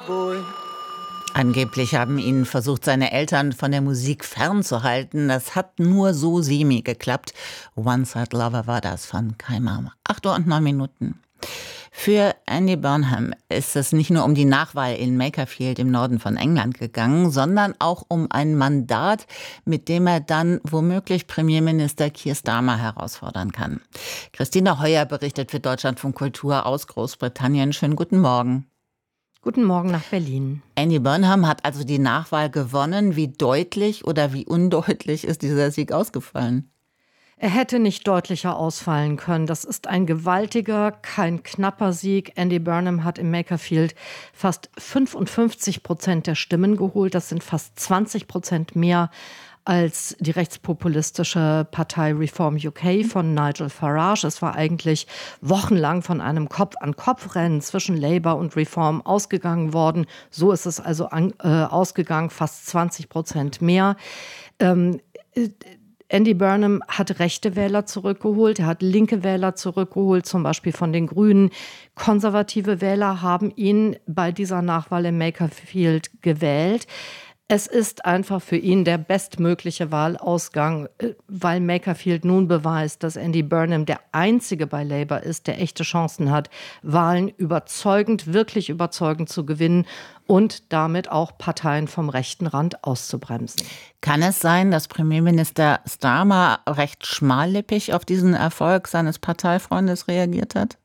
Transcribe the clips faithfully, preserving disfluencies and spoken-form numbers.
boy. Angeblich haben ihn versucht, seine Eltern von der Musik fernzuhalten. Das hat nur so semi geklappt. One-Side Lover war das von Kai Mama. acht Uhr und neun Minuten. Für Andy Burnham ist es nicht nur um die Nachwahl in Makerfield im Norden von England gegangen, sondern auch um ein Mandat, mit dem er dann womöglich Premierminister Keir Starmer herausfordern kann. Christina Heuer berichtet für Deutschlandfunk Kultur aus Großbritannien. Schönen guten Morgen. Guten Morgen nach Berlin. Andy Burnham hat also die Nachwahl gewonnen. Wie deutlich oder wie undeutlich ist dieser Sieg ausgefallen? Er hätte nicht deutlicher ausfallen können. Das ist ein gewaltiger, kein knapper Sieg. Andy Burnham hat in Makerfield fast fünfundfünfzig Prozent der Stimmen geholt. Das sind fast zwanzig Prozent mehr als die rechtspopulistische Partei Reform U K von Nigel Farage. Es war eigentlich wochenlang von einem Kopf-an-Kopf-Rennen zwischen Labour und Reform ausgegangen worden. So ist es also an, äh, ausgegangen, fast zwanzig Prozent mehr. Ähm, Andy Burnham hat rechte Wähler zurückgeholt, er hat linke Wähler zurückgeholt, zum Beispiel von den Grünen. Konservative Wähler haben ihn bei dieser Nachwahl in Makerfield gewählt. Es ist einfach für ihn der bestmögliche Wahlausgang, weil Makerfield nun beweist, dass Andy Burnham der Einzige bei Labour ist, der echte Chancen hat, Wahlen überzeugend, wirklich überzeugend zu gewinnen und damit auch Parteien vom rechten Rand auszubremsen. Kann es sein, dass Premierminister Starmer recht schmallippig auf diesen Erfolg seines Parteifreundes reagiert hat?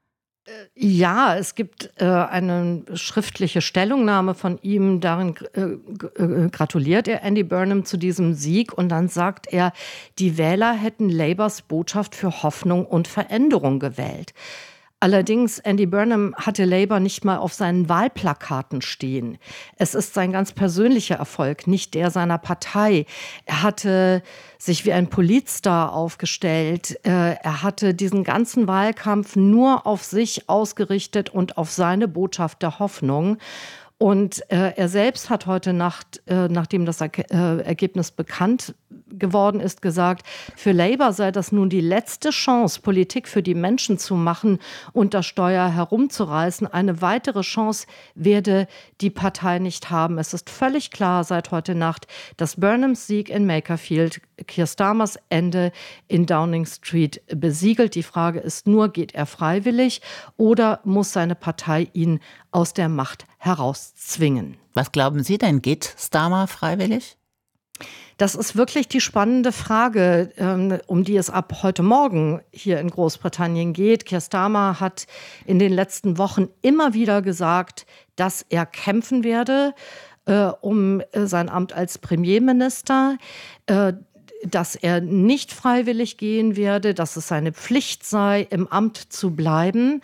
Ja, es gibt äh, eine schriftliche Stellungnahme von ihm, darin äh, äh, gratuliert er Andy Burnham zu diesem Sieg und dann sagt er, die Wähler hätten Labours Botschaft für Hoffnung und Veränderung gewählt. Allerdings, Andy Burnham hatte Labour nicht mal auf seinen Wahlplakaten stehen. Es ist sein ganz persönlicher Erfolg, nicht der seiner Partei. Er hatte sich wie ein Politstar aufgestellt. Er hatte diesen ganzen Wahlkampf nur auf sich ausgerichtet und auf seine Botschaft der Hoffnung. Und äh, er selbst hat heute Nacht, äh, nachdem das er- äh, Ergebnis bekannt geworden ist, gesagt, für Labour sei das nun die letzte Chance, Politik für die Menschen zu machen und das Steuer herumzureißen. Eine weitere Chance werde die Partei nicht haben. Es ist völlig klar seit heute Nacht, dass Burnhams Sieg in Makerfield Keir Starmers Ende in Downing Street besiegelt. Die Frage ist nur, geht er freiwillig oder muss seine Partei ihn aus der Macht herauszwingen? Was glauben Sie denn, geht Starmer freiwillig? Das ist wirklich die spannende Frage, um die es ab heute Morgen hier in Großbritannien geht. Keir Starmer hat in den letzten Wochen immer wieder gesagt, dass er kämpfen werde äh, um sein Amt als Premierminister, äh, dass er nicht freiwillig gehen werde, dass es seine Pflicht sei, im Amt zu bleiben.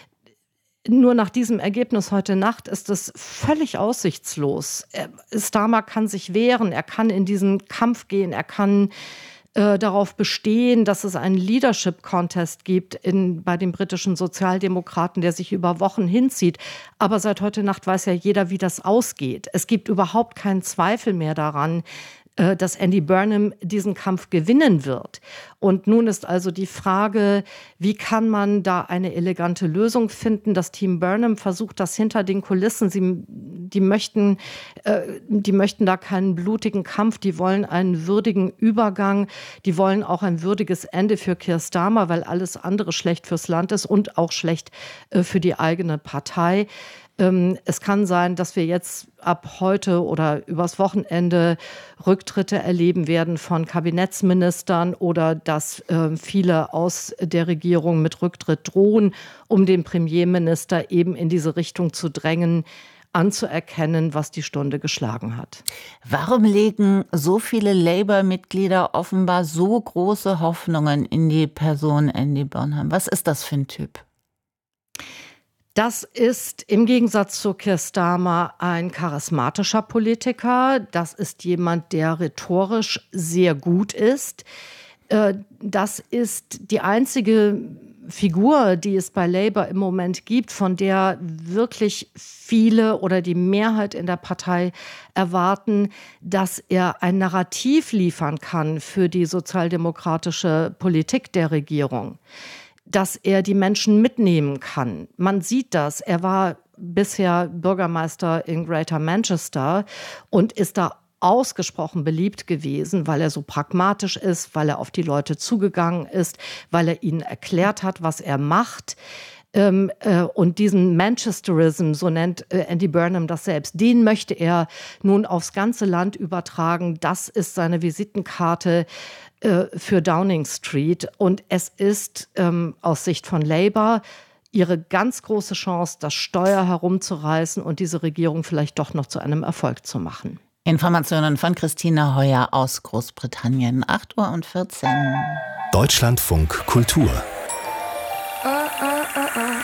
Nur nach diesem Ergebnis heute Nacht ist es völlig aussichtslos. Starmer kann sich wehren, er kann in diesen Kampf gehen, er kann äh, darauf bestehen, dass es einen Leadership-Contest gibt in, bei den britischen Sozialdemokraten, der sich über Wochen hinzieht. Aber seit heute Nacht weiß ja jeder, wie das ausgeht. Es gibt überhaupt keinen Zweifel mehr daran, dass Andy Burnham diesen Kampf gewinnen wird. Und nun ist also die Frage, wie kann man da eine elegante Lösung finden? Das Team Burnham versucht das hinter den Kulissen. Sie, die möchten, äh, die möchten da keinen blutigen Kampf. Die wollen einen würdigen Übergang. Die wollen auch ein würdiges Ende für Keir Starmer, weil alles andere schlecht fürs Land ist und auch schlecht äh, für die eigene Partei. Es kann sein, dass wir jetzt ab heute oder übers Wochenende Rücktritte erleben werden von Kabinettsministern oder dass äh, viele aus der Regierung mit Rücktritt drohen, um den Premierminister eben in diese Richtung zu drängen, anzuerkennen, was die Stunde geschlagen hat. Warum legen so viele Labour-Mitglieder offenbar so große Hoffnungen in die Person Andy Burnham? Was ist das für ein Typ? Das ist im Gegensatz zu Keir Starmer ein charismatischer Politiker. Das ist jemand, der rhetorisch sehr gut ist. Das ist die einzige Figur, die es bei Labour im Moment gibt, von der wirklich viele oder die Mehrheit in der Partei erwarten, dass er ein Narrativ liefern kann für die sozialdemokratische Politik der Regierung, dass er die Menschen mitnehmen kann. Man sieht das. Er war bisher Bürgermeister in Greater Manchester und ist da ausgesprochen beliebt gewesen, weil er so pragmatisch ist, weil er auf die Leute zugegangen ist, weil er ihnen erklärt hat, was er macht. Ähm, äh, und diesen Manchesterism, so nennt äh, Andy Burnham das selbst, den möchte er nun aufs ganze Land übertragen. Das ist seine Visitenkarte äh, für Downing Street. Und es ist ähm, aus Sicht von Labour ihre ganz große Chance, das Steuer herumzureißen und diese Regierung vielleicht doch noch zu einem Erfolg zu machen. Informationen von Christina Heuer aus Großbritannien, acht Uhr vierzehn. Deutschlandfunk Kultur